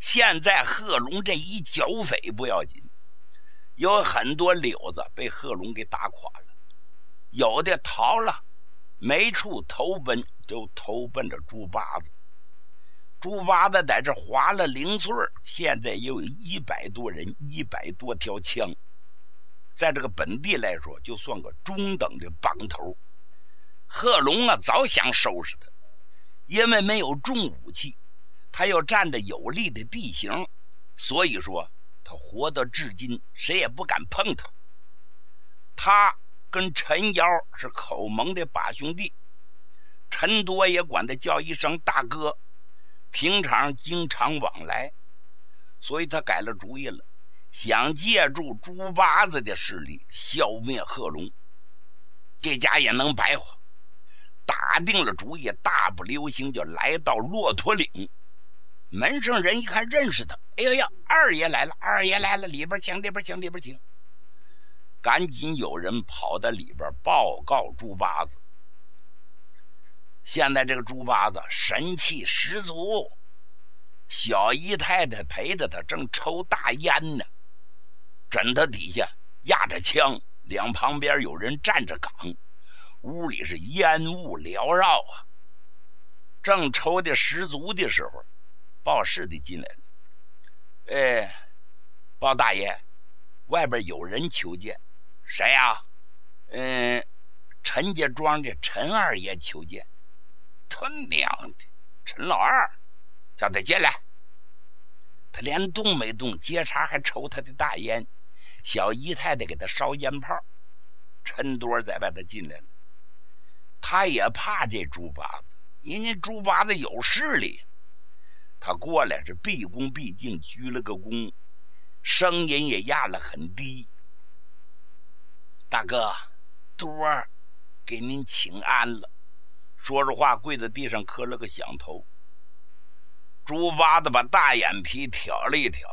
现在贺龙这一剿匪不要紧，有很多柳子被贺龙给打垮了，有的逃了，没处投奔，就投奔着猪八子。猪八子在这划了0岁，现在也有100多人，100多条枪，在这个本地来说，就算个中等的帮头。贺龙啊，早想收拾他，因为没有重武器，他又占着有利的地形，所以说他活到至今，谁也不敢碰他。他跟陈瑶是口盟的把兄弟，陈多也管他叫一声大哥，平常经常往来，所以他改了主意了，想借助猪八子的势力消灭贺龙。这家也能白话，打定了主意，大步流星就来到骆驼岭。门上人一看认识他，哎呀呀，二爷来了，二爷来了，里边请，里边请，里边请。赶紧有人跑到里边报告猪八子。现在这个猪八子神气十足，小姨太太陪着他正抽大烟呢，枕头底下压着枪，两旁边有人站着岗，屋里是烟雾缭绕啊。正抽的十足的时候，报事的进来了。哎，包大爷，外边有人求见。谁呀？陈家庄的陈二爷求见。他娘的，陈老二，叫他进来。他连动没动，接茬还抽他的大烟。小姨太太给他烧烟炮。陈多在外头进来了，他也怕这猪八子，人家猪八子有势力。他过来是毕恭毕敬，鞠了个躬，声音也压了很低。大哥，多儿给您请安了。说着话，跪在地上磕了个响头。猪八子把大眼皮挑了一挑，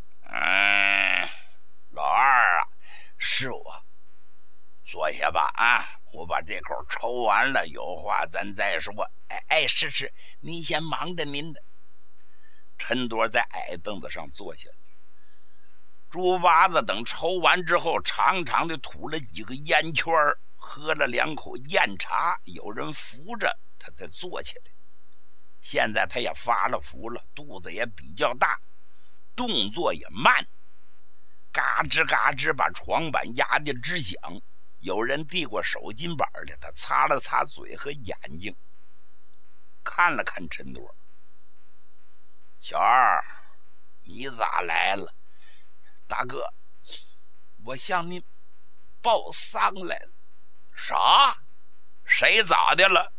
老二啊，是我，坐下吧啊，我把这口抽完了，有话咱再说。是，您先忙着您的。陈多在矮凳子上坐下了。猪八子等抽完之后，长长的吐了几个烟圈，喝了2口酽茶，有人扶着他才坐起来。现在他也发了福了，肚子也比较大，动作也慢，嘎吱嘎吱把床板压得直响。有人递过手巾板来，他擦了擦嘴和眼睛，看了看陈多。小二，你咋来了？大哥，我向您报丧来了。啥？谁咋的了？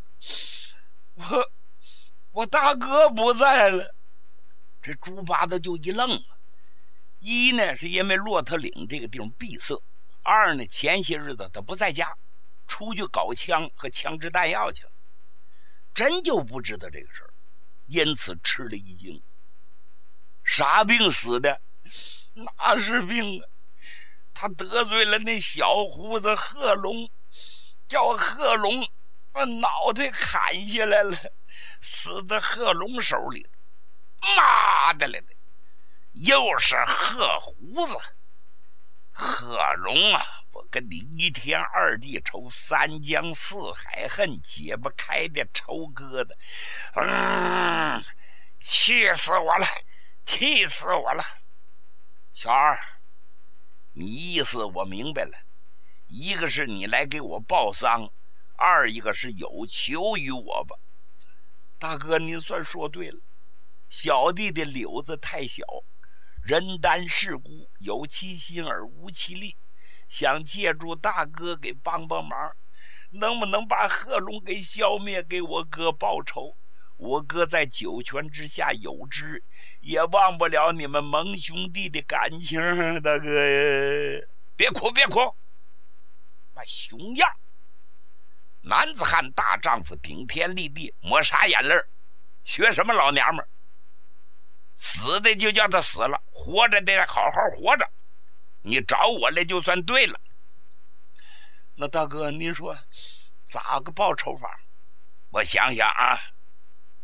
我大哥不在了。这猪八子就一愣啊。一呢，是因为骆驼岭这个地方闭塞；二呢，前些日子他不在家，出去搞枪和枪支弹药去了，真就不知道这个事儿，因此吃了一惊。啥病死的？哪是病啊？他得罪了那小胡子贺龙，叫贺龙把脑袋砍下来了，死在贺龙手里。妈的了的，又是贺胡子。贺龙啊，我跟你1天2地仇，3江4海恨，解不开的仇疙瘩。气死我了，气死我了。小二，你意思我明白了，一个是你来给我报丧，二一个是有求于我吧。大哥，您算说对了，小弟的瘤子太小，人单势孤，有其心而无其力，想借助大哥给帮帮忙，能不能把贺龙给消灭，给我哥报仇？我哥在九泉之下有知，也忘不了你们盟兄弟的感情。大哥呀，别哭别哭，那熊样，男子汉大丈夫，顶天立地，抹啥眼泪？学什么老娘们？死的就叫他死了，活着得好好活着。你找我来就算对了。那大哥，您说咋个报仇法？我想想啊，